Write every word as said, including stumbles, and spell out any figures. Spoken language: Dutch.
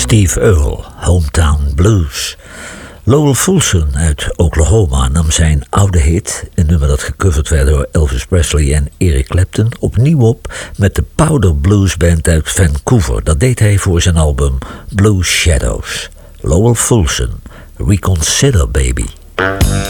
Steve Earle, Hometown Blues. Lowell Fulson uit Oklahoma nam zijn oude hit, een nummer dat gecoverd werd door Elvis Presley en Eric Clapton, opnieuw op met de Powder Blues Band uit Vancouver. Dat deed hij voor zijn album Blue Shadows. Lowell Fulson, Reconsider Baby.